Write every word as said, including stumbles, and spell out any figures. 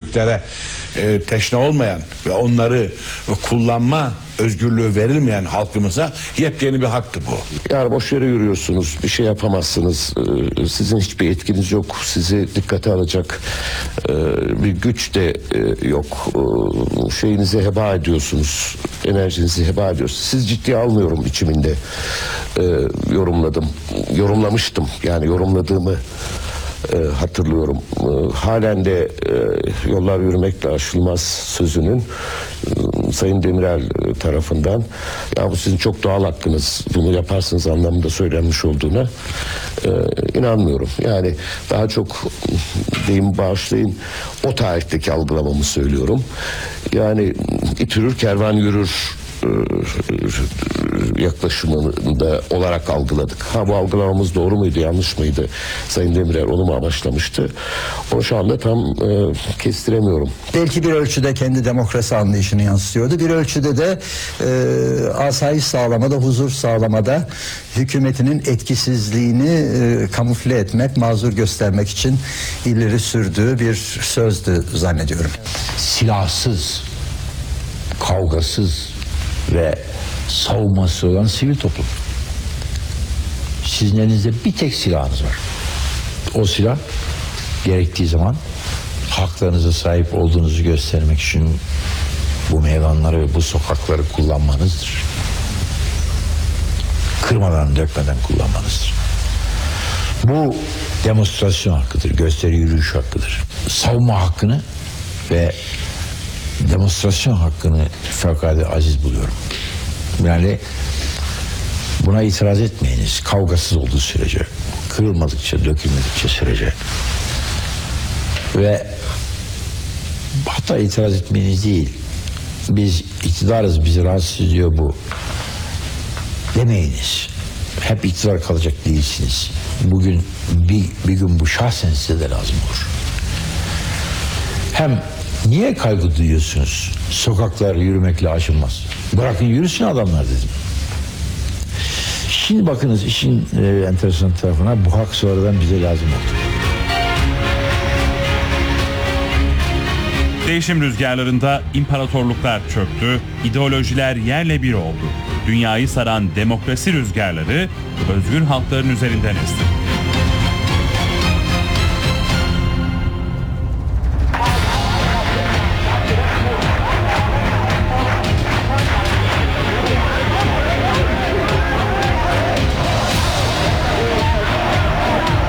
özgürlüklere e, teşne olmayan ve onları kullanma özgürlüğü verilmeyen halkımıza yepyeni bir haktı bu. Yani boş yere yürüyorsunuz, bir şey yapamazsınız, ee, sizin hiçbir etkiniz yok, sizi dikkate alacak e, bir güç de e, yok, e, şeyinizi heba ediyorsunuz, enerjinizi heba ediyorsunuz. Siz ciddiye almıyorum biçiminde e, yorumladım, yorumlamıştım, yani yorumladığımı E, hatırlıyorum. E, halen de e, yollar yürümekle aşılmaz sözünün e, Sayın Demirel e, tarafından ya bu sizin çok doğal hakkınız, bunu yaparsınız anlamında söylenmiş olduğuna e, inanmıyorum. Yani daha çok deyim bağışlayın o tarihteki algılamamı söylüyorum. Yani it yürür kervan yürür yaklaşımında olarak algıladık. Ha bu algılamamız doğru muydu, yanlış mıydı? Sayın Demirel onu mu amaçlamıştı? Onu şu anda tam e, kestiremiyorum. Belki bir ölçüde kendi demokrasi anlayışını yansıtıyordu. Bir ölçüde de e, asayiş sağlamada, huzur sağlamada hükümetinin etkisizliğini e, kamufle etmek, mazur göstermek için ileri sürdüğü bir sözdü zannediyorum. Silahsız, kavgasız ve savunması olan sivil toplum. Sizin elinizde bir tek silahınız var. O silah gerektiği zaman haklarınıza sahip olduğunuzu göstermek için bu meydanları ve bu sokakları kullanmanızdır. Kırmadan, dökmeden kullanmanızdır. Bu demonstrasyon hakkıdır, gösteri yürüyüş hakkıdır. Savunma hakkını ve demonstrasyon hakkını fevkalade aziz buluyorum. Yani buna itiraz etmeyiniz. Kavgasız olduğu sürece, kırılmadıkça, dökülmedikçe sürece. Ve hatta itiraz etmeyiniz değil. Biz iktidarız, bizi rahatsız ediyor bu demeyiniz. Hep iktidar kalacak değilsiniz. Bugün bir, bir gün bu şahsen size de lazım olur. Hem niye kaygı duyuyorsunuz? Sokaklar yürümekle aşılmaz. Bırakın yürüsün adamlar dedim. Şimdi bakınız işin e, enteresan tarafına, bu hak sonradan bize lazım oldu. Değişim rüzgarlarında imparatorluklar çöktü, ideolojiler yerle bir oldu. Dünyayı saran demokrasi rüzgarları özgür halkların üzerinden esti.